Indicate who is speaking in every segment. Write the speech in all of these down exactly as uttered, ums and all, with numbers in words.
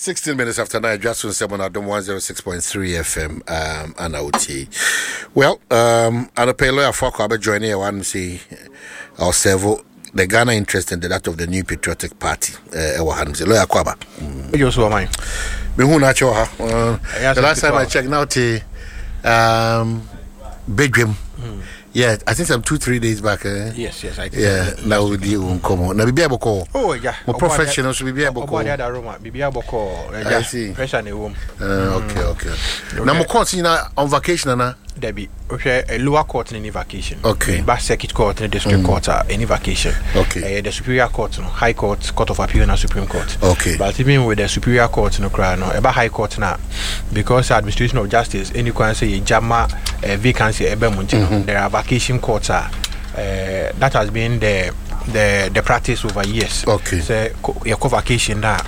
Speaker 1: sixteen minutes after nine, just on seven at one oh six point three F M um, and O T. Well, um, and a pay lawyer for Kwabe joining one see our several the Ghana interest in the that of the New Patriotic Party. Uh, lawyer Kwaba.
Speaker 2: You so mine.
Speaker 1: Me who natural ha. The last time I checked now, to um, Bedroom. Mm. Yeah, I think some two, three days back. Uh,
Speaker 2: yes, yes, I think.
Speaker 1: Yeah, now we do come on. Now we be able to call.
Speaker 2: Oh, yeah.
Speaker 1: More professionals should be able to call.
Speaker 2: About that room, we be able to call.
Speaker 1: I see.
Speaker 2: Pressure in the room.
Speaker 1: Uh, okay, okay. okay. Now, more continue on vacation, na.
Speaker 2: Debbie, okay, a lower court in any vacation.
Speaker 1: Okay.
Speaker 2: Back circuit court and district mm. court are any vacation.
Speaker 1: Okay.
Speaker 2: Uh, the superior court, no, high court, court of appeal, and Supreme Court.
Speaker 1: Okay.
Speaker 2: But even with the superior court, no, no, about high court now, because administration of justice, any can say jama uh, vacancy, mm-hmm. there are vacation courts. Uh, that has been the the the practice over years.
Speaker 1: Okay.
Speaker 2: So your vacation now.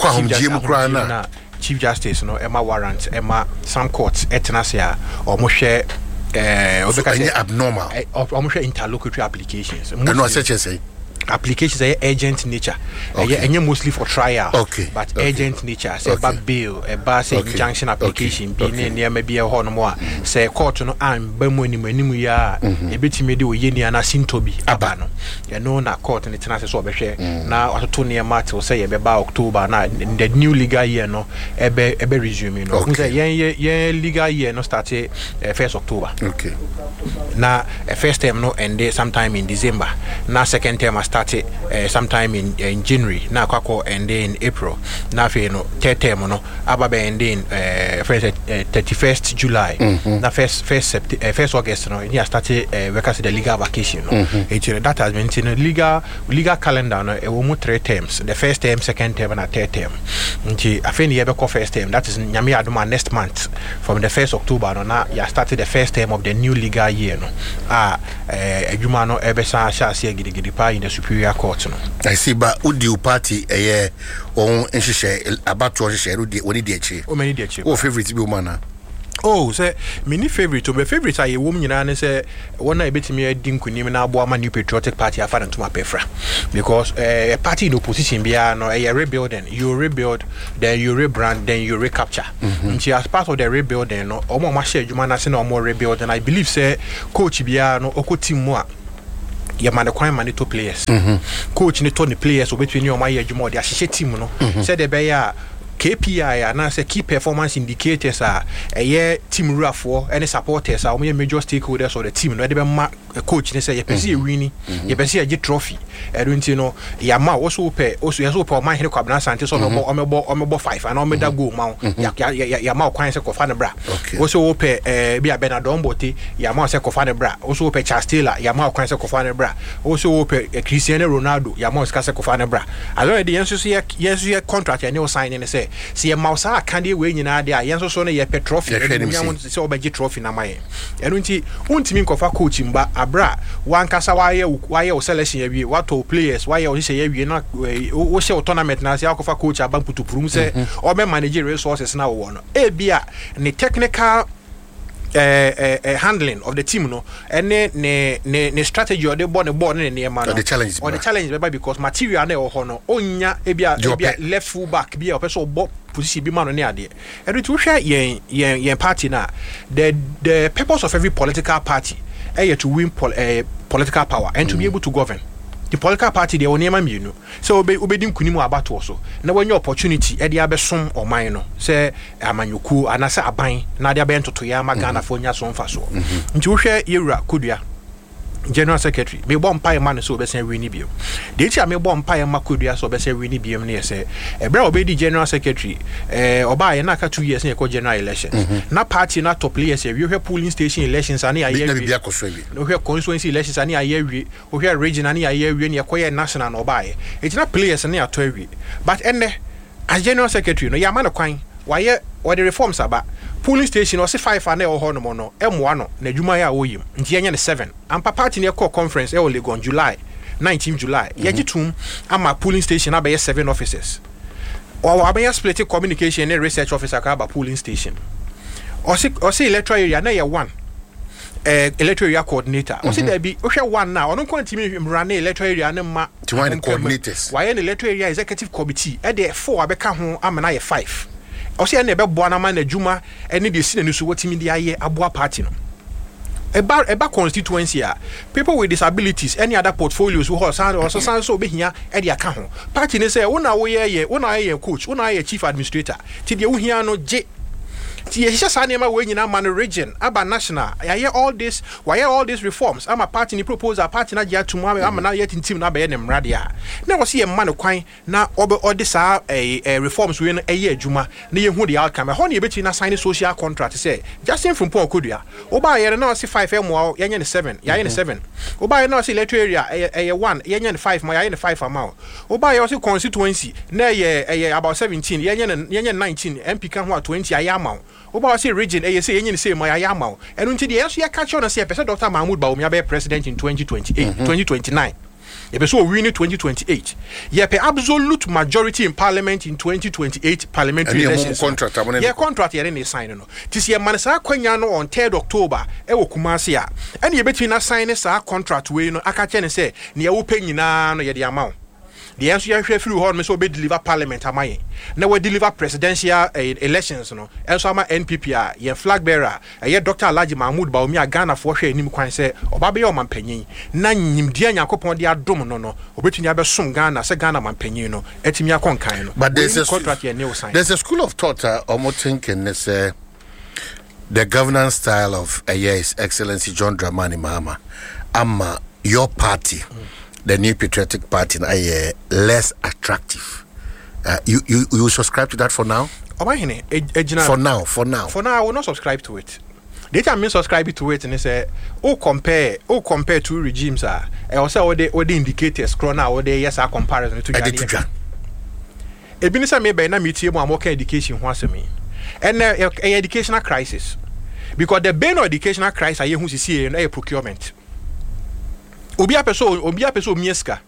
Speaker 2: Chief Justice, no, Emma warrants, Emma some courts, etnasia, or Moshe, uh,
Speaker 1: so abnormal,
Speaker 2: or Moshe interlocutory applications.
Speaker 1: I know such as say.
Speaker 2: Applications are urgent nature. Okay. And you're mostly for trial.
Speaker 1: Okay.
Speaker 2: But
Speaker 1: okay.
Speaker 2: urgent nature. Say okay. bail, a bar say okay. injunction application, okay. being okay. near maybe a horn more. Mm-hmm. Say court no and bemoni menimu ya a bit me do yeni and a sintobi abano. You know na court and it's not so share. Now at two near March will say about October now in the new legal year no ebe ebe resume no. Okay. Yen yen legal year no start uh, first October.
Speaker 1: Okay.
Speaker 2: Now uh, first term no end sometime in December. Now second term started uh, sometime in, uh, in January. Now kwako and in April. Now fe no third term no ababe and in uh, first uh, thirty-first July. Mm-hmm. Now first first Sept- uh, first August no he started uh, we can say the legal vacation no. Mm-hmm. It, uh, that has been in the legal legal calendar no e wo three terms. The first term, second term and a third term. Nti afen ye be call first term. That is nyame adoma next month from the first October no now you started the first term of the new legal year no. Ah eh adwuma no ebe san sha se gidigidi pa in the superior court no.
Speaker 1: I see, but would you party a year on and about to share with the one idiot?
Speaker 2: Oh, many idiot.
Speaker 1: Oh, favorite woman.
Speaker 2: Oh, say, many favorite to my favorite are a woman and say, one I bet me a dinku name and Abuama New Patriotic Party. I found to my pefra because a uh, party in opposition be no a rebuilding. You rebuild, then you rebrand, then you recapture. Mm-hmm. And she as part of the rebuilding, no, or more share, you man, no more rebuild. And I believe, say, Coach Biano, Oko Team Moa. Ya man the money to players. Mm-hmm. Coach ni to the players so between you and my Jumo the Ashishe team no. Mm-hmm. Said the bear K P I and I say key performance indicators are a year team rule for any supporters are major stakeholders of the team. No, they be coach. They say you can see a winning, you can see a G trophy. I don't you know. Yama also pay also has also my head cabana Santos on about on about on about five and on me that go mount. Ya ya ya ma kwan se kofana bra. Also pay eh be a Benadon Bote. Yama se kofana bra. Also pay Charles Taylor. Yama kwan se kofana bra. Also pay Cristiano Ronaldo. Yama se kofana bra. Already yes you yes you contract and you sign and say. See a mouse are candy way in idea. Yes, so a pet trophy. I want to say about trophy na my. And unti unti min kofa coaching ba abra one kasa why why o selection e what to players why o say e na o say tournament na say kofa coach aban putu prum say o be manage resources na wo no. E bia ne technical Uh, uh, uh, handling of the team no and ne ne ne strategy or the ball the ball ne ne man
Speaker 1: or the challenge
Speaker 2: or the challenge because material na e ho no onya e bia e bia left full back bia o person ball position bi man no ne ade e do to hwe yen yen yen party na the the purpose of every political party eh to win pol, uh, political power and to mm. be able to govern. The political party they only man you know. So obe obedi nkunimu abato so. Na when your opportunity e dey abesom o man no. Say amanyuku anasa aban na dey abentoto ya magana fo nya so mfa so. Nti wo hwe yewura kodua General Secretary me bomb pie man so be say wini biom. De ti me bomb pie ma kodua so be say wini biom na say e bra obedi General Secretary eh oba ye na ka two years na e general elections. Mm-hmm. Na party na top players e we polling station elections ani aye we. No we constituency elections ani aye we. O we region ani aye we na e national na oba ye. E na players na ato we. But enne as General Secretary no ya man kwan why or the reforms aba polling station or say five and or hono mono M one na dwuma ya oyim nti enya ne seven ampa party ne call conference e o Legon July nineteenth July mm-hmm. yajitum ama polling station abaye seven officers or abaye split communication and research officer ka aba polling station or say or say electoral area na ya one uh, electoral area coordinator. I said there be okay one now. I don't want to run electoral area and ma
Speaker 1: to one coordinators.
Speaker 2: Why an electoral area executive committee? At the four I become home. I'm an I five. I say I never born a man a Juma and the senior so what in the eye abua party. About about constituency, people with disabilities, any other portfolios who have or so be here at the account. Party say, one hour, one hour coach, one hour chief administrator. Till you hear no J. It's just a name away in a man region, about national. I hear all this, why all these reforms? I'm a party propose a party not yet tomorrow. I'm not yet in team number and radia. Never see a man of coin now over all this are a reforms within a year Juma, near who the outcome. A honey between a signing social contract to say, just in from Paul Kudia. Oba, I don't see five M wow, yan seven, yan seven. Oba, I know see letter area a one, yan five, my yan five amount. Oba, I also constituency, nay, about seventeen, yan nineteen, M P can what twenty, I am. Oba say region eh say enye say my ayama enu nti de enso ya catch on say person Doctor Mahmoud Bawumia be president in twenty twenty-eight mm-hmm. twenty twenty-nine ye be so win twenty twenty-eight ye pe absolute majority in parliament in twenty twenty-eight parliamentary elections
Speaker 1: contract
Speaker 2: ye contract ye ne sign no tis ye man sa kwanya no on third October e wo Kumasi a ene ye between na sign sa contract we no aka che ne say ne ye wo pa nyina no ye de amount. The answer you hear through home so be deliver parliament amaye. Now we deliver presidential uh, elections no. And so ama N P P a ye flag bearer. Uh, ye Doctor Alhaji Mahmoud Bawumia Ghana for hwe nim kwan say obabe yo mampanyin. Na nyimdia Yakopon de adom no no. Obetuni abesom Ghana se Ghana mampanyin no. Etimi akonkan no.
Speaker 1: But there's a
Speaker 2: contract ye new sign.
Speaker 1: There's a school of thought uh, almost thinking say the governance style of uh, His Excellency John Dramani Mahama ama your party. Mm. The New Patriotic Party are less attractive. Uh, you, you you subscribe to that for now? For now, for now.
Speaker 2: For now, I will not subscribe to it. The time I subscribe to it and they say, oh compare, oh compare two regimes are. I also what they what the indicators corona what they yes are comparison to Ghana. A business may be na meeting more more education once me, and uh, a educational crisis because the bane of educational crisis I who see a procurement. Obi apeso obi apeso mieska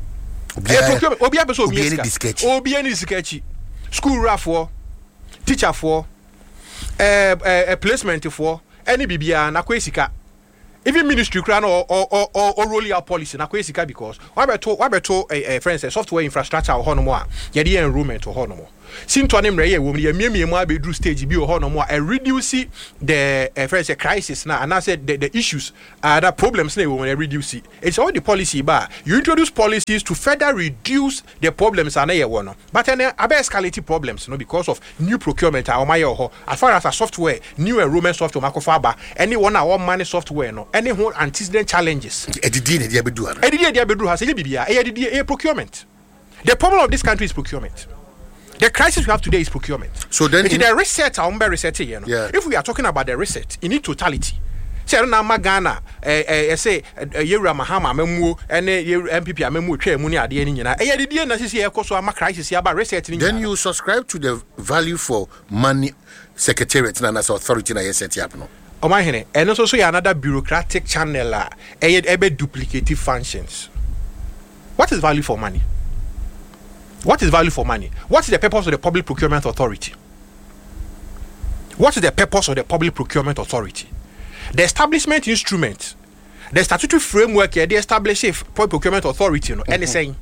Speaker 2: obi apeso mieska obi any sketchy school rafo teacher for eh eh placement for any bibia na kwesika even ministry kra no or or or roll out policy na kwesika because wa beto wa beto eh friends software infrastructure ho no mo a ye de enrollment ho no mo sinto ne mre ye wo ye miemie mu abedu stage bi ho no mo a reduce the uh, friends crisis na and I said the, the issues are uh, the problems na wo reduce it's all the policy ba you introduce policies to further reduce the problems and ye wo no but then abe escalate problems no because of new procurement or my ho as far as a software new enrollment software makofa ba anyone our money software no any whole antecedent challenges
Speaker 1: edidi ne dia bedu ara
Speaker 2: edidi dia bedu ha se bibia e edidi e procurement. The problem of this country is procurement. The crisis we have today is procurement.
Speaker 1: So then,
Speaker 2: in the reset, I'm very reset here. No?
Speaker 1: Yeah.
Speaker 2: If we are talking about the reset, in its totality, say na Ghana, eh say Yewura Mahama memu, and M P P memu twa mu ni ade ni nyina. Eh yede die na sisi e koso ama crisis ya ba reset ni.
Speaker 1: Then you subscribe to the value for money secretariat and as authority na set up no.
Speaker 2: O ma hene, and also so another bureaucratic channel a eh ebe duplicative functions. What is value for money? What is value for money? What is the purpose of the Public Procurement Authority? What is the purpose of the Public Procurement Authority? The establishment instrument, the statutory framework here, they establish a Public Procurement Authority, you know, mm-hmm. anything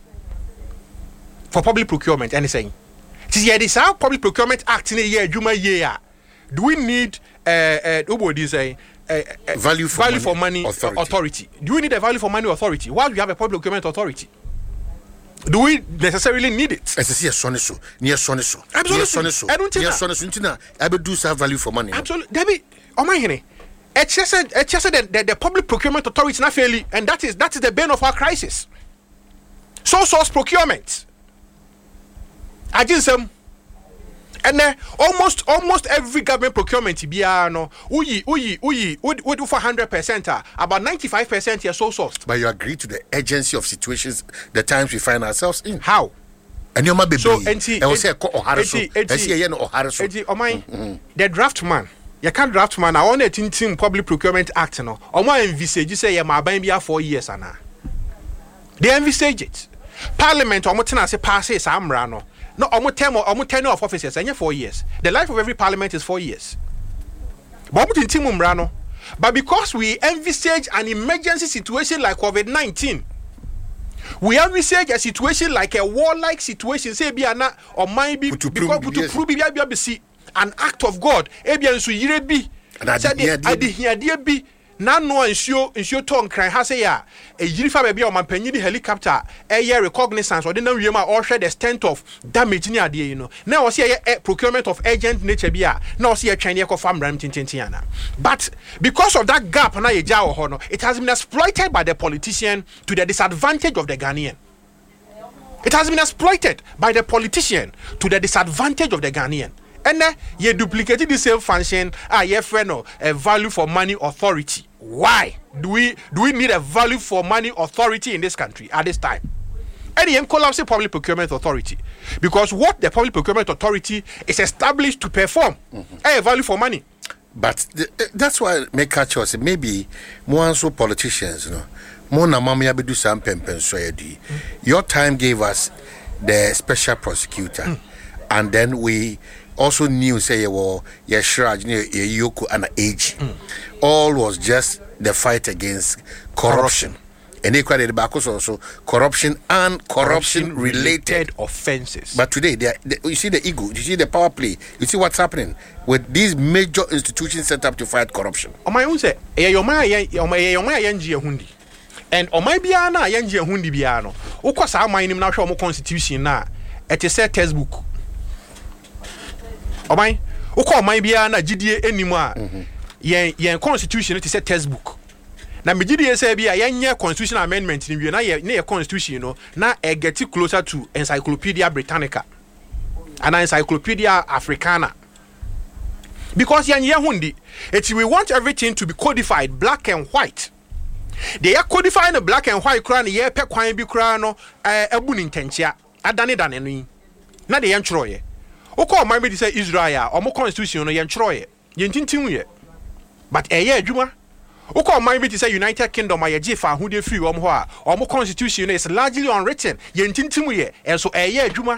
Speaker 2: for public procurement, anything. Here, this our Public Procurement Act in a year, Juma year. Do we need uh, uh, what is a uh, uh,
Speaker 1: value for
Speaker 2: value
Speaker 1: money,
Speaker 2: for money authority. authority? Do we need a value for money authority? Why do we have a Public Procurement Authority? Do we necessarily need it?
Speaker 1: As I see a sonny so, near sonny so,
Speaker 2: absolutely.
Speaker 1: I don't think sonny so. I would do some value for money.
Speaker 2: Absolutely, Debbie. Oh my honey, it's just it's just that the, the Public Procurement Authority is not fairly, and that is that is the bane of our crisis. Sole source procurement. I just um, and uh, almost almost every government procurement biya no, uyi uyi uyi would would do for hundred percent. About ninety five percent here sole sourced.
Speaker 1: But you agree to the urgency of situations, the times we find ourselves in.
Speaker 2: How?
Speaker 1: And you might be
Speaker 2: so. And see,
Speaker 1: and say Oharaso. And see, you know Oharaso.
Speaker 2: Oh my, the draft man. You can't draft man. I want a team Public Procurement Act. No, or my envisage. You say you might buy me four years and they envisage it. Parliament or mutina say passes amrano. No, almost ten or almost ten of offices and four years. The life of every parliament is four years. But in Timum Rano, But because we envisage an emergency situation like COVID nineteen, we envisage a situation like a war-like situation, say, be ana or might be because to prove be an act of God. Ebian so yire bi. Said the idea be. Na no ensure ensure ton cry ha say ya e yiri fa ba bia o manpanyi di helicopter e ye recognizance or the na wiema or share the extent of damage ni ade you know na o say ye procurement of urgent nature bia na o say ye twan ye ko fam ram tintintin ana. But because of that gap na ye ja ho no, it has been exploited by the politician to the disadvantage of the Ghanaian. It has been exploited by the politician to the disadvantage of the Ghanaian. And then you duplicated the same function. Ah, yeah, friend, no, a value for money authority. Why do we do we need a value for money authority in this country at this time? And the collapse public procurement authority, because what the public procurement authority is established to perform, mm-hmm. a value for money.
Speaker 1: But the, that's why make catch us maybe more so politicians, you know, more na mama yabe do some pempen so yedi. Your time gave us the special prosecutor, mm. and then we. Also knew say you were Yeshraj, Yoku and Age. All was just the fight against corruption. And they called it back also corruption and corruption related
Speaker 2: offenses.
Speaker 1: But today they, are, they you see the ego, you see the power play, you see what's happening with these major institutions set up to fight corruption.
Speaker 2: On my own say, hundi. And on my biana yanji hundi biano. Ukwas our mind now show more constitution na it is a textbook. Omai, uko omai bia na gidie enimu a yen yen constitution it is a textbook. Na me gidie say bia yen ye constitution amendment ni wie na ye na ye constitution no na e get closer to Encyclopedia Britannica and Encyclopedia Africana. Because yen ye hundi, it we want everything to be codified black and white. They are codifying the black and white crown ye pe kwan bi crown no eh ebu ni ntenchia adane dane no. Na de yen chro ye. Oko my me say Israel or more constitution no yen troye yen tintin ye but eh ye adwuma oko my me say United Kingdom aye fa hu de free om ho a or more constitution is largely unwritten yen tintin ye and so eh ye adwuma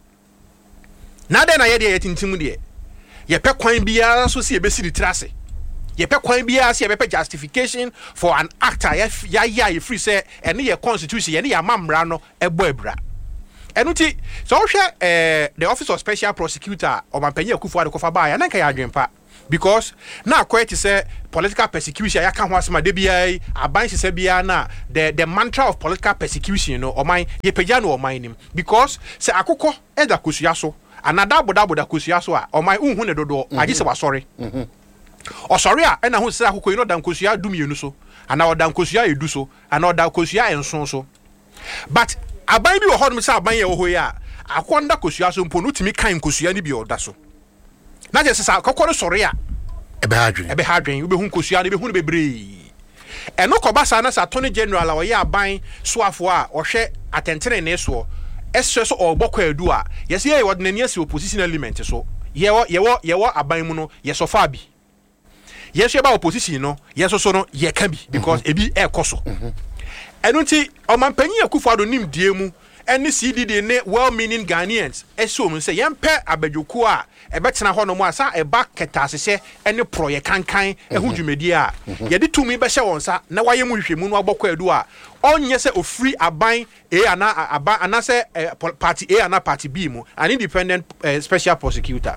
Speaker 2: na de na ye de ye tintin de ye pe kwan bia so se ye besi di trase ye pe kwan bia se ye be justification for an actor ya ya ye free say and ye constitution ye ne ya mamra no ebo ebra. Enuti so hwe eh the office of special prosecutor or Mampanyi Akufo-Addo kofa ba ya na nka ya adwempa because na quite say political persecution ya kan ho asema de bia aban hye bia na the the mantra of political persecution no oman ye pagya no oman nim because say akokɔ eda kosua so anada boda boda kosua so a oman unhu ne dodo agi se wasɔre mhm ɔsɔre a ɛna ho se akokɔ ino dan kosua dumienu so ana odan kosua edu so ana odan kosua enson so but aban bi wo hodum say aban ye wo hoye a akonda kosua so mpo no timi kan kosua ni bi oda so na je sesa kokoro sore a
Speaker 1: ebe hadwen
Speaker 2: ebe hadwen ube hu kosua ni be hu ne bebre eno koba sa na sa attorney general a wo ye aban soafo a ohwe atentene ne so eswe so ogbokọ adu a yesi ye wo de nani asi opposition element so ye wo ye wo ye wo aban mu no ye so fa bi yesu ba opposition no yeso so no ye ka bi because ebi e koso enunti o Mampanyi Akufo-Addo nim die mu ene C D D ne well meaning Ghanaians eso mu say yempe abadwoku a ebetena ho no mu asa eba ketasese ene proye kankan ehu dwumedi a ye de tumi be hye wonsa na waye mu hwehwemu no agbokọ adu a onye se ofree aban e ana aban ana se party A ana party B mu an independent uh, special prosecutor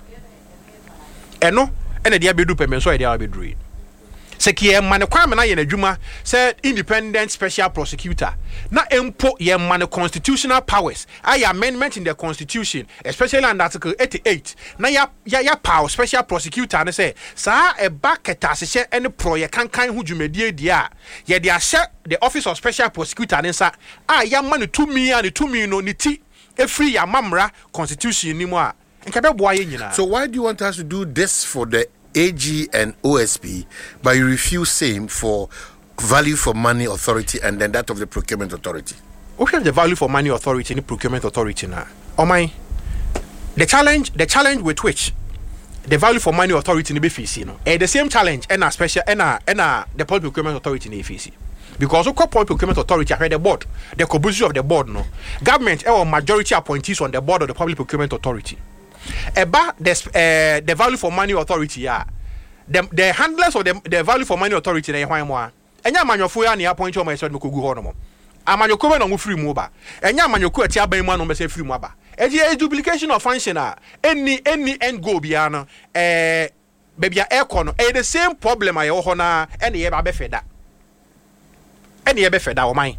Speaker 2: eno ene dia bedu pemenso e dia abedru sekie mane kwame na ye nadwuma said independent special prosecutor na empo ye mane constitutional powers ay amendment in the constitution especially under article eighty-eight na ya ya, ya power special prosecutor na say sa e ba ketasehye ene pro ye kankan hu dwumadie dia ye de ahye the office of special prosecutor ne sa a ya mane tumi a ne tumi no ne ti e free ya mamra constitution ni mu a nkabe boa ye nyina.
Speaker 1: So why do you want us to do this for the A G and O S P, but you refuse same for value for money authority and then that of the procurement authority?
Speaker 2: What is the value for money authority and the procurement authority now? Oh my, the challenge, the challenge with which the value for money authority in the face, you know, and the same challenge and a special and a and a the public procurement authority in the face. Because of public procurement authority, I heard the board, the composition of the board, no government or majority appointees on the board of the public procurement authority. About the uh, the value for money authority, yeah, the the handlers of the the value for money authority na yɛhwan mu a ɛnyɛ amanyɔfo ya ne appoint ɔmo ɛsɛ no kogu hɔ no mo amanyɔko bɛ na ɔmo firi mu ba ɛnyɛ amanyɔko ɛti aban mu a no bɛsɛ firi mu aba ɛdi a duplication of function a any any end goal bia no ɛɛ baabi a ɛkɔ no ɛyɛ the same problem a yɛwɔ hɔ na ɛne yɛ ba bɛfɛ da ɛne yɛ bɛfɛ da ɔman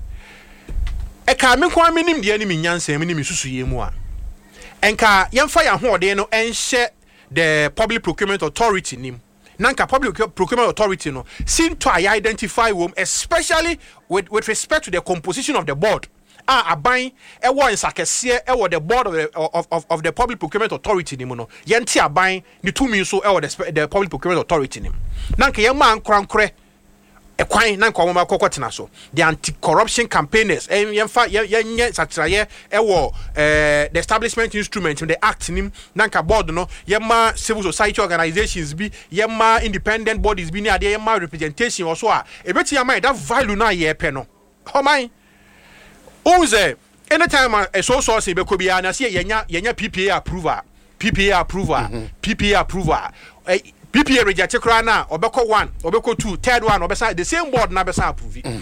Speaker 2: ɛka me nkwa me nim deɛ ne me nyansa me ne me susu yɛ mu a ɛnka yɛmfa yɛ ahoɔden no ɛnhyɛ the public procurement authority nim nanka public procurement authority no seem to identify wom especially with with respect to the composition of the board ah aban ɛwɔ nsakɛseɛ ɛwɔ the board of the of, of, of the public procurement authority nim no yɛnte aban ne tumi nso ɛwɔ the, the public procurement authority nim nanka yɛma nkorankorɛ ɛkwan nanka wɔn akɔkɔ tena so the anti-corruption campaigners yɛmfa yɛnyɛ sakyerɛyɛ ɛwɔ ɛɛ the establishment instrument the act nim nanka board no yɛma civil society organizations bi yɛma independent bodies bi ne adeɛ yɛma representation also a ebeti yɛma that value na yɛpɛ no ɔman ɔnze anytime a so source bɛkɔ bi ana sɛ yɛnya yɛnya P P A approval P P A approval mm-hmm. P P A approval ɛ P P A reject kra na obeko one obeko two third one obesa the same board na besa approve mm.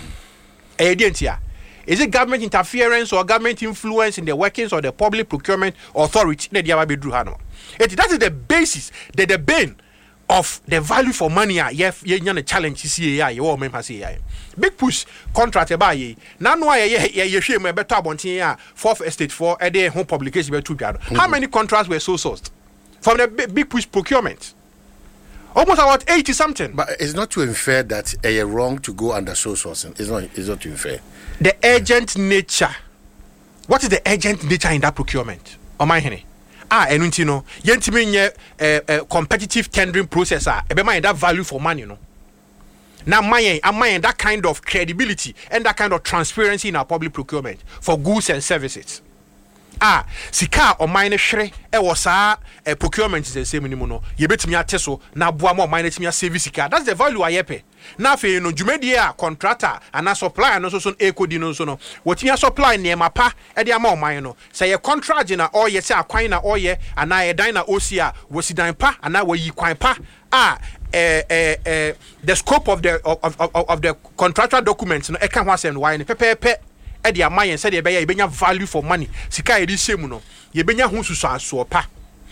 Speaker 2: eh dientia is it government interference or government influence in the workings of the public procurement authority na dia ba bedru ha no it that is the basis the the bane of the value for money a ye ye nya challenge see ya ye wo mem ha see ya big push contract ba ye na no ye ye ye hwe mu e beto abonten a fourth estate for e dey home publication beto dwa no how many contracts were so sourced from the big, big push procurement? Almost about eighty something.
Speaker 1: But it's not too unfair that uh, you're wrong to go under sole sourcing. It's not. It's not too unfair.
Speaker 2: The urgent nature. What is the urgent nature in that procurement? Oh my henny. Ah, and you know, yentimi nye a competitive tendering process. Ah, ebe mind that value for money, you know. Now, my am that kind of credibility and that kind of transparency in our public procurement for goods and services. Ah, sika o mine hwere e wo saa eh, procurement is the same ni mu no ye betimi ate so na boa mo mine timi save sika. That's the value ayepe na fe no dwumadi a contractor and supplier no so so ekodi no so no wotimi supply ne mapa e de ama o mine no say ye contract na o ye say akwan na o ye ana ye dan na osi a wosidan pa ana wayi kwan pa ah eh eh eh the scope of the of of, of the contractual documents no e kan ho asem why ne pepepe e de amayen said e be ya benya value for money sika e di shemu no ye benya ho susu aso pa.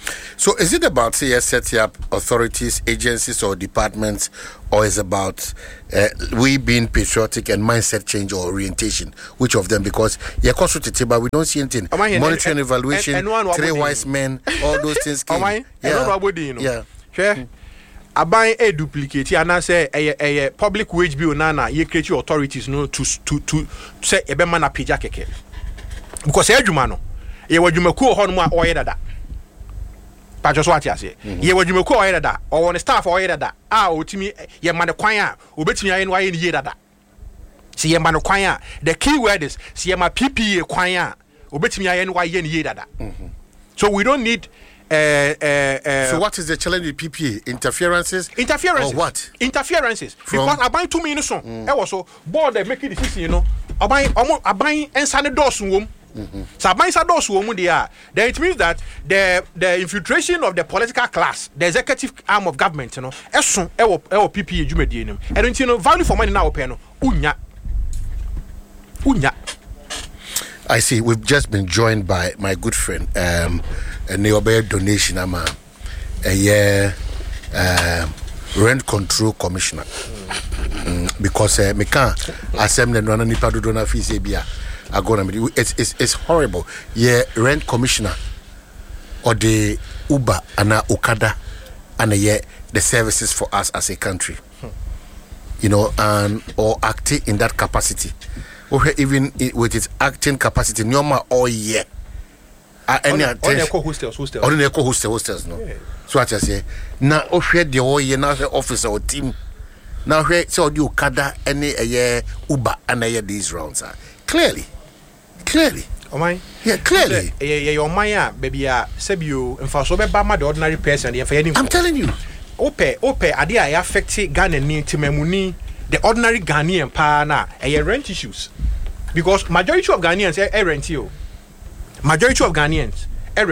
Speaker 1: So is it about say setting up authorities, agencies or departments, or is it about uh, we being patriotic and mindset change or orientation? Which of them? Because yeah, but we don't see anything. Monitoring, evaluation, three wise men, all those things came.
Speaker 2: Yeah. Yeah. Yeah. Aban e duplicate and say a public wage bill nana ye create authorities no to to to say ebe man na pija keke because e adwuma no ye wadwumaku ho no a oye dada pa jo so ati ase ye wadwumaku oye dada o won staff oye dada a otimi ye man kwan a obetimi aye no aye ni ye dada si ye man kwan a the key word is si ye ma P P A kwan a obetimi aye no aye ni ye dada. So we don't need Uh, uh, uh,
Speaker 1: so what is the challenge with P P A? Interferences?
Speaker 2: Interferences.
Speaker 1: Or what?
Speaker 2: Interferences. From? Because I buy two minutes so. Mm. I was so board they make decision, you know. I buy I buy inside doors wom. So I buy inside doors wom there. Then it means that the the infiltration of the political class, the executive arm of government, you know, eson ewo ewo P P A dwumadi enim. And you know value for money now open no. Unya. Unya.
Speaker 1: I see. We've just been joined by my good friend, um, a Neobe donation, I'm a, a year um, rent control commissioner. Mm. Mm, because uh, me can't assembly no nipa do na fi se bia agona me it's it's it's horrible. Yeah, rent commissioner or the Uber and Okada and yeah the services for us as a country. Hmm. You know, and or acting in that capacity. Or even with its acting capacity, normal all year. Uh, any
Speaker 2: attention. On the hostels, hostels.
Speaker 1: On the hostels, hostels, no. Yeah. So what I say. Now, offer the whole year now, officer or team. Now, here, so you kada any a year Uber and a year these rounds are clearly, clearly.
Speaker 2: Oh my,
Speaker 1: yeah, clearly.
Speaker 2: Yeah, yeah, your Maya, baby, uh, seb you, and for so bad, the ordinary person,
Speaker 1: I'm telling you.
Speaker 2: Ope, ope, idea I affect Ghana need to memuni. The ordinary Ghanaian pa na a rent issues because majority of Ghanaians are rent you. Majority of Ghanaians are rent.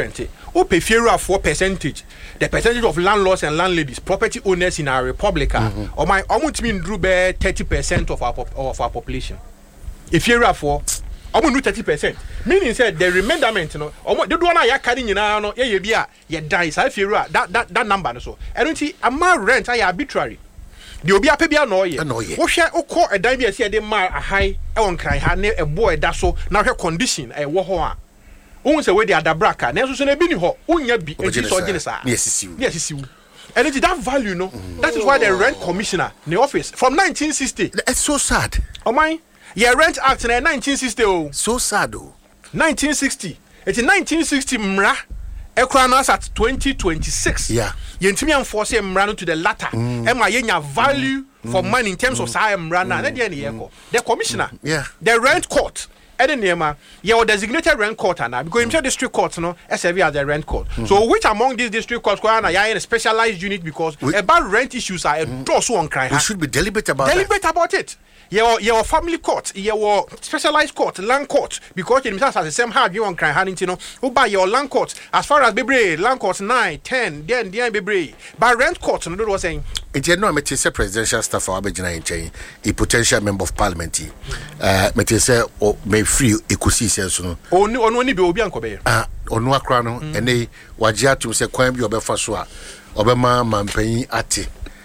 Speaker 2: o pay fair for percentage the percentage of landlords and landladies property owners in our republic mm-hmm. or my almost mean drew be thirty percent of our pop, of our population if you're for almost thirty percent meaning said the remainderment no almost the one I carry nyina no ye be a ye die so if you that that that number no so I don't see amount rent I arbitrary the obi apɛ bia no ye wo hwɛ okɔ edan bi ase de ma ahai e won kran ha ne ebo eda so na hwɛ condition e wo ho a won say we dey adabraka na so so na bi ni ho unya bi enti so gine sa
Speaker 1: yes sisiu
Speaker 2: yes sisiu and it is that value no mm. that is why the rent commissioner in the office from nineteen sixty
Speaker 1: it's so sad
Speaker 2: oh my yeah rent act in nineteen sixty oh
Speaker 1: so sad oh
Speaker 2: nineteen sixty it's in nineteen sixty mra ekranas at twenty twenty-six
Speaker 1: yeah
Speaker 2: yentimi enforce mra no to the latter mm. e ma yenya value mm. for money in terms mm. of say mra na na dey na yeko the commissioner
Speaker 1: yeah
Speaker 2: the rent court any name your designated rent court now because mm. district court no S F as the rent court mm-hmm. so which among these district courts are in a specialized unit because we, about rent issues are mm. so on crime
Speaker 1: we should be deliberate about
Speaker 2: deliberate
Speaker 1: that.
Speaker 2: about it your your family court your specialized court land court because it has the same hard you on crime hand you know who buy your land court as far as bebre land court nine ten then then bebre but rent court no was saying
Speaker 1: it you know me say presidential staff for abegina in chain a potential member of parliament uh me say o me free ekusi sense no
Speaker 2: oni oni be obi anko be
Speaker 1: ah onu akra no ene wagye atum say kwan bi obefa so a obema mampanyi ate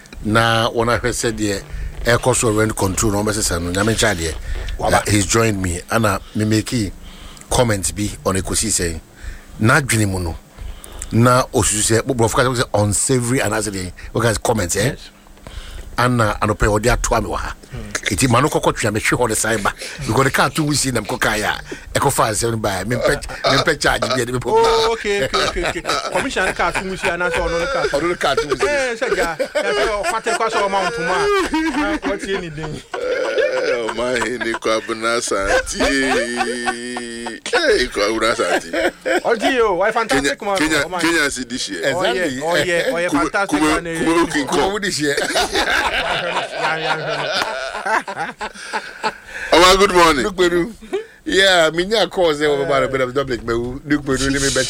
Speaker 1: na wona hwese de air cost rent control no message no nyame chade he's joined me ana me make comments be on ekusi say na dwene mu no na osusu say bobo say unsavory and as the we guys comments eh yes. Anna anope odi ato ame wa ha iti manu kokotwa me hwe ho the cyber because the car too we see them kokaya e ko fa seven by me pe me pe charge bi me
Speaker 2: oh okay okay okay commission car too we see na so no car
Speaker 1: no car too we see
Speaker 2: eh say ja so fate kwa so amount ma what you need
Speaker 3: oh my ni kwa bunasa ti eh kwa bunasa ti
Speaker 2: audio why fantastic man
Speaker 3: Kenya Kenya see this year
Speaker 1: exactly
Speaker 2: oh yeah oh yeah fantastic man
Speaker 1: come this year
Speaker 3: oh good morning
Speaker 1: look bedu yeah me nya cause e over about the public me look bedu let me bet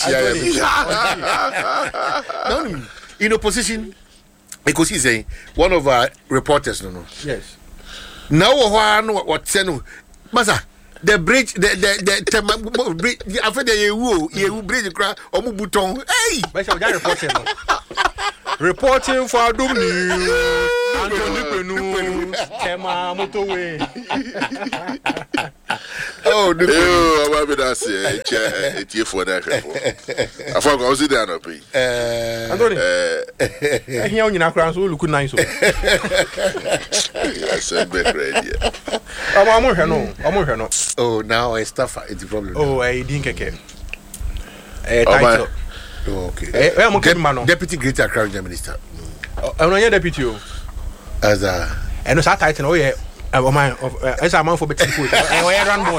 Speaker 1: you no in opposition because he's saying one of our reporters no no
Speaker 2: yes
Speaker 1: now one what say no masa the bridge the the the bridge after the yewu yewu bridge kra omu buton hey
Speaker 2: but you reporting reporting for Adum News Anthony Penu Tema motorway
Speaker 3: oh the oh about be that say e tie for that I for go see there no pay
Speaker 2: eh Anthony eh here onyina kra so look nice so
Speaker 3: I said be ready
Speaker 2: am am hwe no am hwe no
Speaker 1: oh now I stuff it's the problem
Speaker 2: oh I didn't keke eh title
Speaker 1: oh, okay
Speaker 2: eh eh mo kemi man
Speaker 1: Deputy Greater Accra Minister
Speaker 2: eh no deputy o
Speaker 1: as a
Speaker 2: and no sa title oh yeah oh my as a man for better food eh oh yeah run boy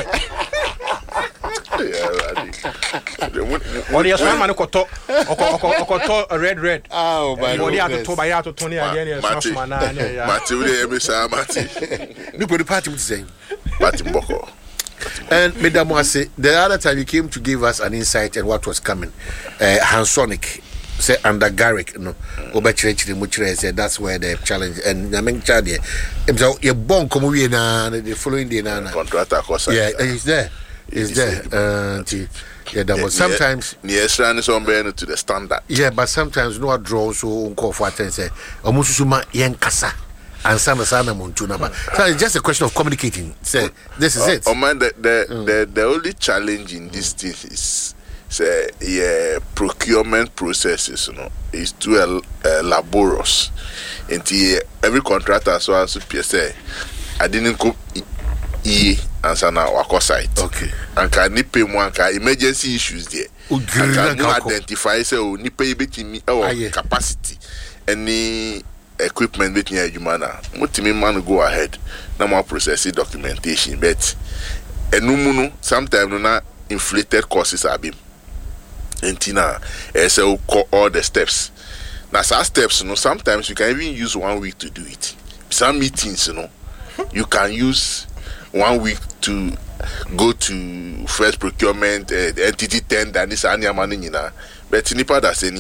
Speaker 2: Odi aswa man ko to ko to red red
Speaker 1: oh my
Speaker 2: god odi atoto ba ya atoto ni ade ni aswa man na ya
Speaker 3: Mati we dey me say Mati
Speaker 1: look what the party would say
Speaker 3: Mati Mboko.
Speaker 1: And Madam Wase, the other time you came to give us an insight and what was coming, uh, Hansonic say under Garrick, no, Obachurch, Muchre said that's where the challenge and I mean, Chadi, so your bon come we na the following day na
Speaker 3: Contractor course.
Speaker 1: Yeah, he's there, he's there. Uh, yeah, that was sometimes.
Speaker 3: Yes, run is on to the standard.
Speaker 1: Yeah, but sometimes no draw so call for attention. Say, Omusuma yen kasa. And some sana muntuna ba. So it's just a question of communicating. Say this is it.
Speaker 3: Oh man, the the, mm. the the only challenge in this thing is say yeah procurement processes, you know, is too uh, laborious. Until every contractor so as to say, I didn't go e answer now wako site.
Speaker 1: Okay.
Speaker 3: And can ni pay mo anka emergency issues there. And can you identify say o ni pay betimi or capacity any equipment with near humana mutimi man go ahead na more processing documentation but enumuno sometimes no na inflated costs are being entina as all the steps na some steps no sometimes you can even use one week to do it some meetings you know you can use one week to go to first procurement uh, entity tender this anya money nyina but nipa da seni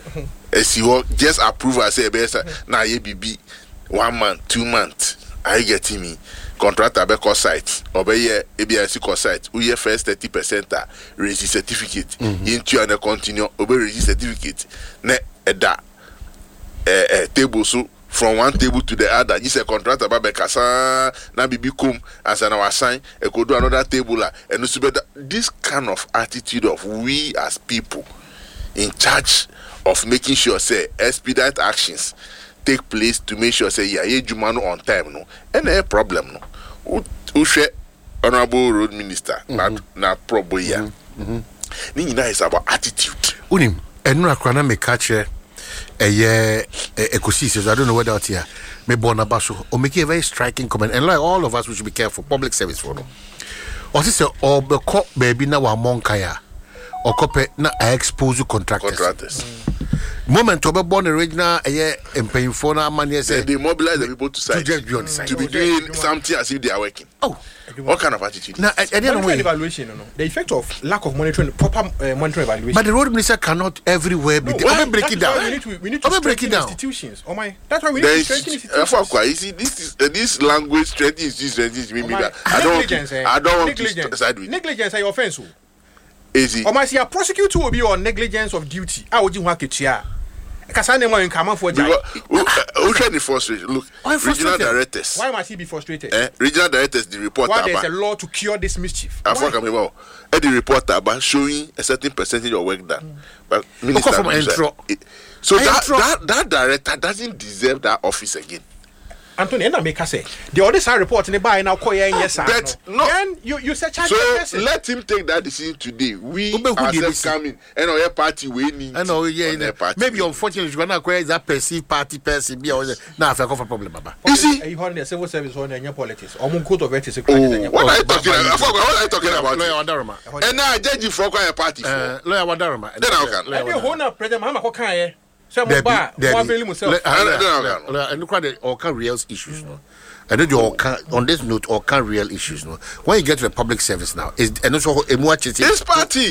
Speaker 3: as you just approve as a best na ye bibi one month two months I get me contractor be cost site obey A B I C cost site we first thirty percent raise certificate into and continue obey raise certificate na eda eh eh table so from one table to the other you say contractor ba be kasa na bibi kum as an our sign e go do another table and so this kind of attitude of we as people in charge of making sure say expedite actions take place to make sure say yeah ye jumano on time no and a problem no who share honorable road minister na na probo ya ni nyina is about attitude
Speaker 1: unim enu akra na me catch eye ekosi says I don't know whether out here me born abaso or make a very striking comment and like all of us we should be careful public service for no or say or be cop baby na wa monkaya or copy na expose contractors
Speaker 3: contractors
Speaker 1: moment to be born original eye empaying for na money say
Speaker 3: they mobilize the people to side
Speaker 1: to, just be,
Speaker 3: to be doing something as if they are working.
Speaker 1: Oh,
Speaker 3: what kind of attitude?
Speaker 2: Now, monitoring evaluation, no, no. The effect of lack of monitoring, proper uh, monitoring evaluation.
Speaker 1: But the road minister cannot everywhere be. No, well, break it down.
Speaker 2: We need to, we need to break it down. Institutions. Oh my, that's why we need
Speaker 3: there
Speaker 2: to strengthen
Speaker 3: is,
Speaker 2: institutions.
Speaker 3: Uh, you see, this is uh, this language strengthening institutions. Oh my, I don't want to, I don't want to side with.
Speaker 2: Negligence is offense.
Speaker 3: Easy.
Speaker 2: Oh my, see, a prosecutor will be on negligence of duty. I would you want to cheer? Kasane mo in common for Jai.
Speaker 3: Who should be frustrated? Look, regional directors.
Speaker 2: Why must he be frustrated?
Speaker 3: Eh, regional directors, the report.
Speaker 2: Why there's a law to cure this mischief?
Speaker 3: I forgot me about. The report about showing a certain percentage of work done. But
Speaker 1: minister, from
Speaker 3: minister it, so that, that that director doesn't deserve that office again.
Speaker 2: Anthony, and I make say the other report in the buy now call yes,
Speaker 3: but no.
Speaker 2: And you you said
Speaker 3: so let him take that decision today. We ourselves coming and our party winning.
Speaker 1: I know, yeah, maybe unfortunately you're gonna acquire that perceived party person be now I for problem, Baba.
Speaker 2: You see, you hold the civil service on your politics. Or code of ethics.
Speaker 3: What are you talking about? What are you talking about?
Speaker 1: Lawyer Wadarama.
Speaker 3: And now I judge you for a party.
Speaker 1: Lawyer Wadarama.
Speaker 3: Then I can.
Speaker 2: And you hold President Mahama Kokaye. So I'm bar, one feeling myself.
Speaker 1: And look at all kind of real issues. No, and then you on this note, all kind of real issues. No, when you get to the public service now, is and also watch it.
Speaker 3: It's party.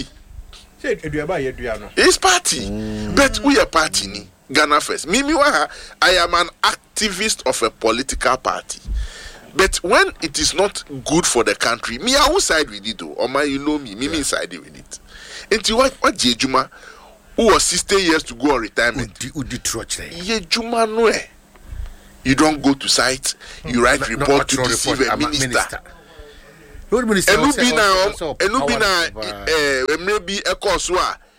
Speaker 3: It's party. But we are party ni Ghana first. Me me I am an activist of a political party. But when it is not good for the country, me I will side with it. Or my you know me, me me side with it. Until what what Jejuma who was sixty years to go on retirement. You don't go to site, you write no, report no, to deceive a minister. minister.
Speaker 1: Road minister.
Speaker 3: And be now, and be now, maybe a course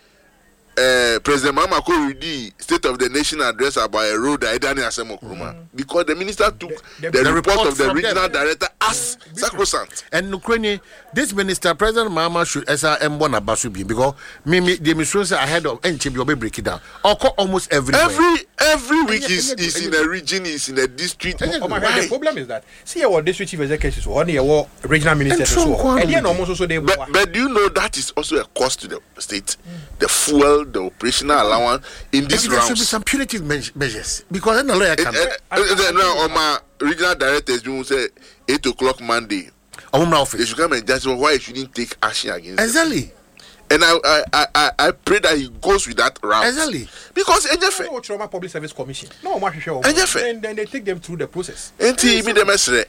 Speaker 3: Uh, President Mama ko read the State of the Nation address about a road that Daniel Asemo Kuruma because the minister took the, the, the, the report, report of the regional them. director as sacrosanct.
Speaker 1: And Ukraine, this minister, President Mama should as a Mbona Basubi because me the minister ahead of N T B will break it down. Almost every
Speaker 3: every every week and is, is in a region, is in a district.
Speaker 2: Oh my God, the problem is that see our district chief executives or our regional ministers so and then almost also they.
Speaker 3: But, but do you know that is also a cost to the state, mm. the fuel. The operational allowance in this round.
Speaker 1: There should be some punitive me- measures because then the lawyer can.
Speaker 3: Now, on my regional directors, you say eight o'clock Monday.
Speaker 1: On my office,
Speaker 3: they should come and judge why he shouldn't take action against.
Speaker 1: Exactly.
Speaker 3: And I, I, I, I pray that he goes with that route.
Speaker 1: Exactly.
Speaker 3: Because N
Speaker 2: no trauma public service commission. No, much sure. And then they take them through the process.
Speaker 3: And he me the message.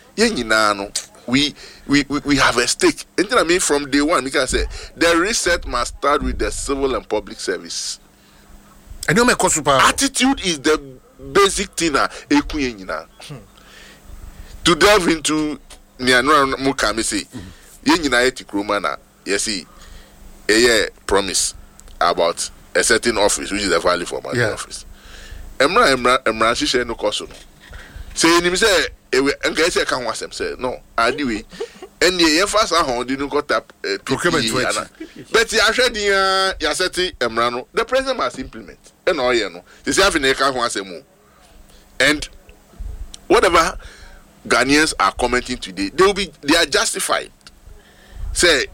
Speaker 3: We, we we we have a stake. And I mean, from day one, we can say the reset must start with the civil and public service.
Speaker 1: And you make
Speaker 3: attitude is the basic thing. Hmm. To delve into Nianura Mukami say, Yenina Etikrumana, you see, a year promise about a certain office, which is the value for my yeah. office. Emra Emra Emra Shisha no koso. Say him say and guys can watch them say no I do it and the first I didn't got up procurement but you actually the Yaseti Emrano the president must implement and all you know this have in a can once more and whatever Ghanaians are commenting today they will be they are justified say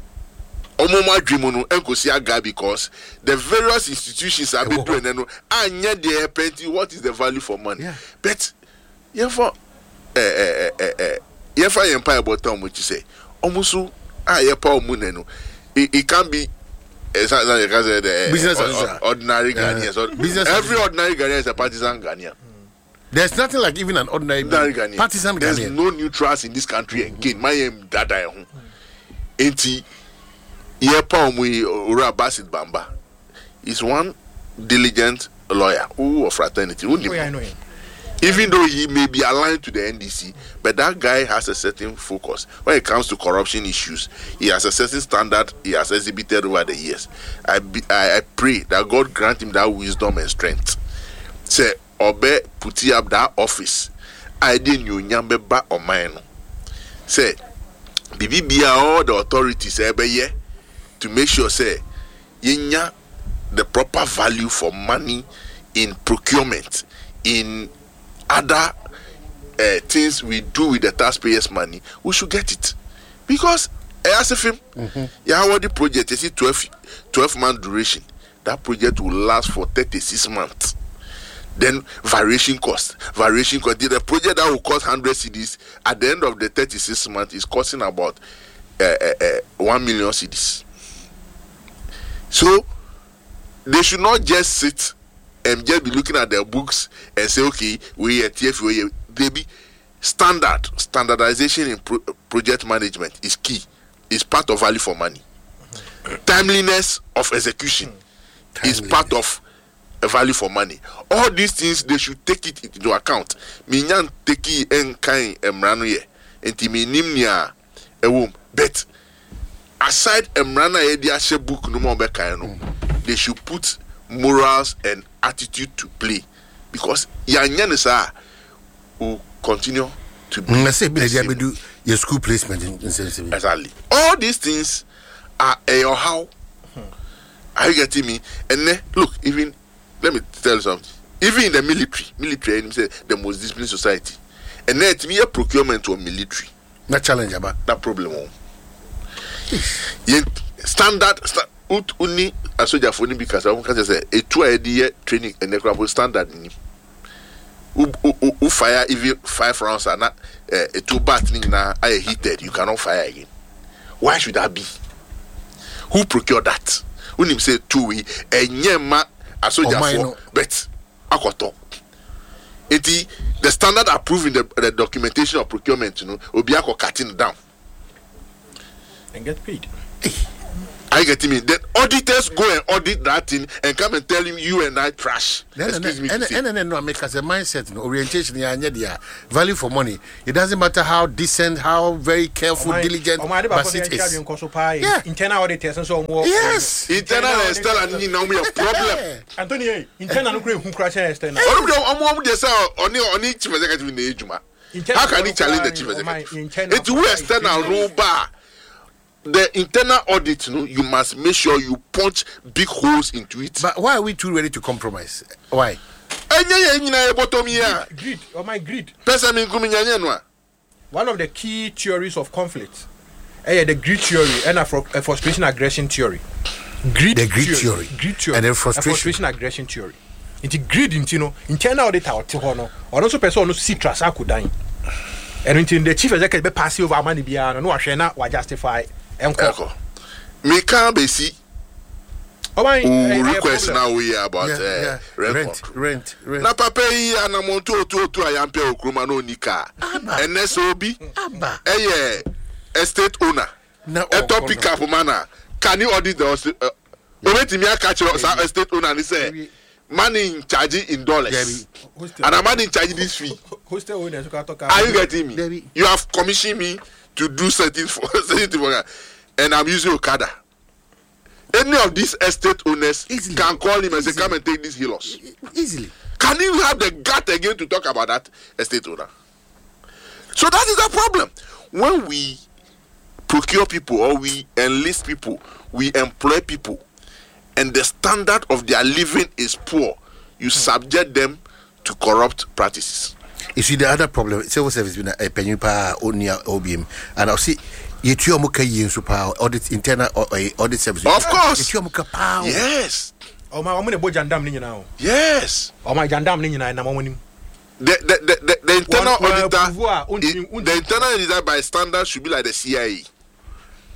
Speaker 3: Omoma Dreamono Enkosia Ga because the various institutions are being doing and yet they are painting what is the value for money
Speaker 1: yeah.
Speaker 3: But therefore eh eh eh eh yefa empire bottom which say omusu ah yepa omunenu it can be It's not like the
Speaker 1: business
Speaker 3: uh, ordinary Ghanaians. Uh, business every ordinary Ghanaian is a partisan Ghanaian.
Speaker 1: There's nothing like even an ordinary, ordinary Ghanaian. Partisan Ghanaian.
Speaker 3: There's no neutrals in this country again. My name Dada. Enti Yepa Omui Ura Basit Bamba is one diligent lawyer who of fraternity. Who
Speaker 2: oh, yeah, I know him.
Speaker 3: Even though he may be aligned to the N D C, but that guy has a certain focus. When it comes to corruption issues, he has a certain standard he has exhibited over the years. I be, I, I pray that God grant him that wisdom and strength. Say, Obe put up that office. I didn't know nyambe ba or mine. Say, Bibi be all the authorities ebe ye to make sure say yenya the proper value for money in procurement, in other uh, things we do with the taxpayers' money, we should get it. Because as if him, yeah, what the project is twelve, twelve month duration. That project will last for thirty-six months. Then variation cost, variation cost. The project that will cost one hundred cedis at the end of the thirty-six months is costing about uh, uh, uh, one million cedis. So they should not just sit and just be looking at their books and say, okay, we are T F O. They be standard standardization in pro- project management is key. It's part of value for money. Timeliness of execution Timeliness. is part of a value for money. All these things they should take it into account. Minyan teki enkai emrano ye enti minimnia ewom. But aside emrana ye di ashe book no mo be kan no, they should put morals and attitude to play, because yanya nisa will continue to be
Speaker 1: mm, say be do your school placement in, in
Speaker 3: exactly. All these things are a uh, how hmm. are you getting me? And then look, even let me tell you something, even in the military military and say the most disciplined society, and then to me a procurement or military
Speaker 1: not challenge about
Speaker 3: that problem. Yen standard sta, ut uni a soldier for because I want to say a two idea training and the standard ni u fire even five rounds are not a two bat na are heated, you cannot fire again. Why should that be? Who procured that? When him say two we and yema a soldier for but akoto eti the standard approving the, the documentation of procurement, you know, obiako cutting down
Speaker 2: and get paid.
Speaker 3: I get me. Then auditors go and audit that thing and come and tell him you and I trash.
Speaker 1: Then,
Speaker 3: Excuse
Speaker 1: and,
Speaker 3: me.
Speaker 1: And and and then no make as a mindset, no, orientation, yeah, yeah, value for money. It doesn't matter how decent, how very careful, my, diligent,
Speaker 2: oh my,
Speaker 1: but it is.
Speaker 2: Yeah. Internal auditors and so on.
Speaker 3: Yes. Internal and external and now we a problem.
Speaker 2: Anthony, internal no who crash external.
Speaker 3: Oh, I'm just saying only only chief executive in the Ejuma. How can he challenge the chief executive? It's who external rule bar. The internal audit, you know, you must make sure you punch big holes into it.
Speaker 1: But why are we too ready to compromise? Why?
Speaker 2: Greed. Oh my greed. One of the key theories of conflict, eh, the greed theory and a, fr- a frustration aggression theory. Greed
Speaker 1: the greed
Speaker 2: theory.
Speaker 1: theory.
Speaker 2: Greed theory.
Speaker 1: And then frustration.
Speaker 2: A frustration aggression theory. It's greed, you know, internal audit out to honor. Or also person no citrus akudan. And until the chief executive be pass over money beyond no ashena wa justify.
Speaker 3: Enko. Me can't be see.
Speaker 2: Oh my
Speaker 3: request now we are about
Speaker 1: yeah,
Speaker 3: uh,
Speaker 1: yeah.
Speaker 3: rent,
Speaker 1: rent, rent, rent.
Speaker 3: Na papa yi anamonto to to ayampe okroma no nika. N S O B.
Speaker 1: Abba.
Speaker 3: Eh estate owner.
Speaker 1: Na
Speaker 3: e to pick up man. Can you audit the uh, Obetimi catch your estate owner and say money in charge in dollars. And I'm money in charge this fee.
Speaker 2: Who's the owner to talk?
Speaker 3: Are you getting me? You have commissioned me to do certain for certain for, and I'm using Okada. Any of these estate owners easily can call him and say, come and take these hilos.
Speaker 1: Easily.
Speaker 3: Can you have the gut again to talk about that estate owner? So that is the problem. When we procure people or we enlist people, we employ people, and the standard of their living is poor, you subject them to corrupt practices.
Speaker 1: You see, the other problem, civil service been a penupa onia O B M, and I'll see you two muka yin super audit internal audit service.
Speaker 3: Of course,
Speaker 1: you muka power.
Speaker 3: Yes.
Speaker 2: Oh my, I'm gonna bo jandam ni now.
Speaker 3: Yes.
Speaker 2: Oh my, jandam ni na na monim.
Speaker 3: The the the the, the internal auditor, the, the internal auditor by standard should be like the C I A.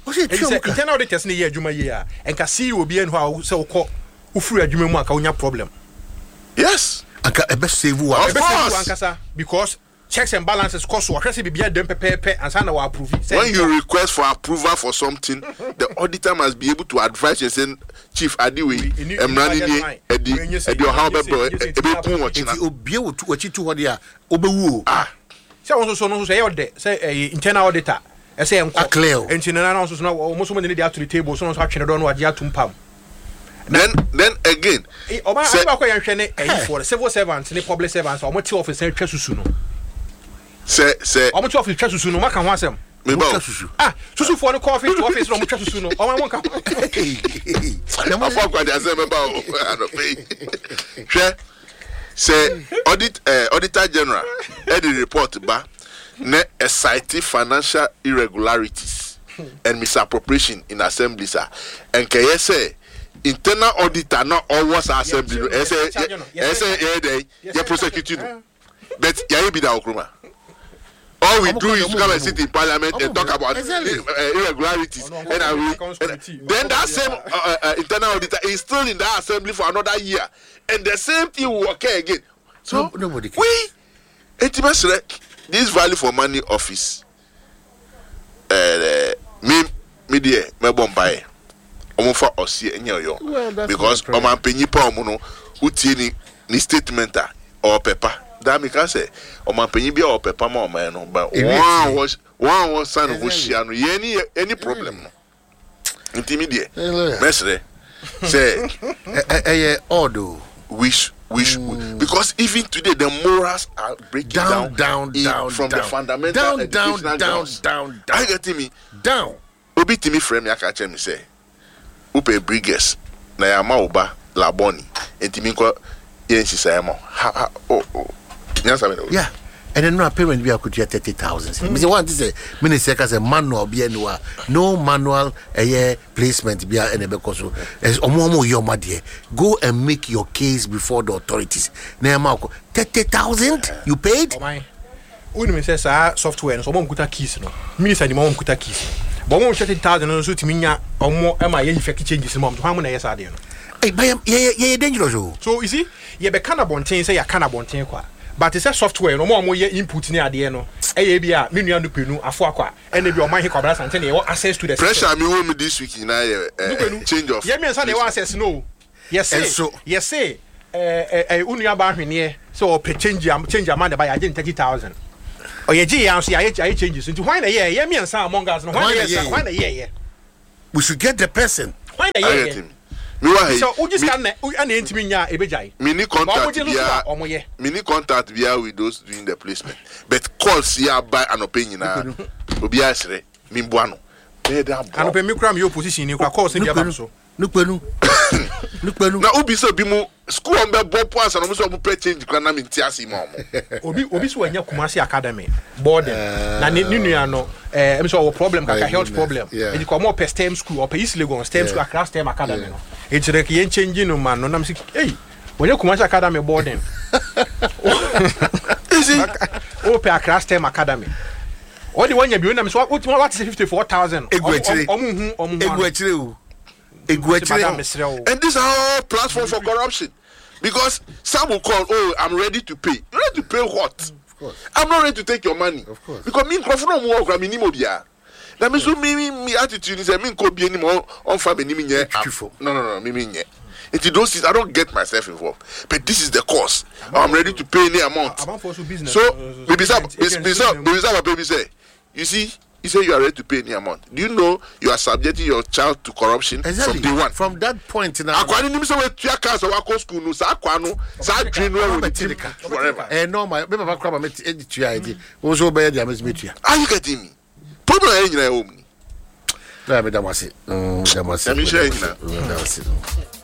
Speaker 2: o say internal auditors ne ye adwuma ye a enka see obi en ho a say ukọ ufuru adwuma mu aka onya problem.
Speaker 3: Yes.
Speaker 1: Aka ebe save one.
Speaker 2: Ebe save one kasa because checks and balances cost so ahwese bibia dem pepepe and say na wa approve.
Speaker 3: When you request for approval for something, the auditor must be able to advise you saying Chief Adiwe emrani ni edi edi how be ebe kun wo china.
Speaker 1: Obi wo tu wachi tu ho de a obewu.
Speaker 2: Ah. Say won so so no so say ode say internal auditor e say enko. Enti na na so so na almost so many dey to the table so no so atwene do no ade atumpam.
Speaker 3: Then then again
Speaker 2: oba aba ko yan hwene eh for civil servants ni public servants o mo ti office twa susu no.
Speaker 3: Say say
Speaker 2: o mo ti office twa susu no maka ho asem.
Speaker 3: Me ba
Speaker 1: susu.
Speaker 2: Ah, susu for the coffee to office no mo twa susu no. O won ka.
Speaker 3: Na mo for kwa dey asem me ba o. I no pay. Hwe say audit uh, auditor general e the report ba ne a cite financial irregularities and misappropriation in assembly sir. And can you say internal auditor not always assembly no e say e say e dey you prosecute no. But ya be that okroma. All we do is come and sit in parliament and talk about exactly. uh, irregularities. Oh, no, and I will, and then that same uh, uh, internal auditor is still in that assembly for another year. And the same thing will occur again. So, no, nobody can. We, this value for money office, uh, me, me dear, me bombay, omo for osi enyo yo. Because omo penny pa omo no, uti ni statement or paper. That me can say, o man penyi bia o pepa ma o man no, but one was one was son of Ocean, any any problem no. Intimidate. Mesre. Say
Speaker 1: eh eh odo.
Speaker 3: Wish wish because even today the morals are breaking
Speaker 1: down
Speaker 3: down,
Speaker 1: down, in, down
Speaker 3: from
Speaker 1: down,
Speaker 3: the fundamental
Speaker 1: down down down, down down
Speaker 3: I get me
Speaker 1: down.
Speaker 3: Obi timi frame ya ka che me say. Upe Briggs na ya ma oba laboni. Entimi ko yen sisayamo. Ha oh oh.
Speaker 1: Yeah, and then no parent be could get thirty thousand. Me say one say minister say manual be anywhere. No manual a year placement be any because so as omo your madie. Go and make your case before the authorities. Na thirty thousand you paid?
Speaker 2: Oh my. When me say sa software so mom kuta keys no. Minister ni mom kuta keys. But mom thirty thousand no so timi nya omo e ma ye effect changes mom. How mun na yes ade no.
Speaker 1: Eh, by ye ye dangerous.
Speaker 2: So you see, ye be kana bonten say ya kana bonten kwa. But it's a software no more more input ni ade no e be a me nua no penu afo akwa e na be o man he kwabra sante na you access to the
Speaker 3: pressure me home this week na uh, change of
Speaker 2: yeah me say na you access no yes say yes say eh eh unua ba hwene so o pe change am change amount by agent thirty thousand o ye gi am so ya ya changes into why na yeah yeah me say among us no why na why na yeah yeah
Speaker 1: we should get the person
Speaker 2: why na yeah so we just can and intimi nya ebejai
Speaker 3: mini contact via mini contact via with those doing the placement but calls here by an opinion na obi asre mi boano be da
Speaker 2: an opinion mi kura mi opposition ni kura calls ni bia so
Speaker 1: nukpenu nukpenu
Speaker 3: na obi so bi mu school on be bo points and so be change kura na mi ntiasi ma
Speaker 2: obi obi so anya Kumasi Academy boarding na ni nua no eh em so problem kaka health problem e di ko mo per STEM school or per East Legon STEM school across STEM Academy no it's like yen changing no man no nam say hey when you Kumasi Academy boarding is it o per across STEM Academy o di wanya bi o nam so what is fifty-four thousand
Speaker 1: egwetire
Speaker 2: omu hu omu
Speaker 1: egwetire o egwetire
Speaker 3: and this are all platform for corruption because some will call oh I'm ready to pay you ready to pay what I'm not ready to take your money.
Speaker 1: Of course.
Speaker 3: Because me crofno mo work me ni mo bia. Na me so me me attitude is me ko bi ni mo on fa be ni me nye. No no no me me nye. It those I don't get myself involved. But this is the cost. I'm ready to pay any amount. So baby sir baby sir baby sir baby say you see you say you are ready to pay any amount. Do you know you are subjecting your child to corruption
Speaker 1: exactly.
Speaker 3: from day one?
Speaker 1: From that point in now.
Speaker 3: Akwani ni so we tua cars wa ko school no sa akwano sa dream no
Speaker 1: forever. Eh no my me papa kwaba me tua ide. Wo so be dia me tua.
Speaker 3: Are you getting me? Problem e nyina e o mu.
Speaker 1: Da me da mase. Mm da mase.
Speaker 3: Da me share nyina.
Speaker 1: Da mase.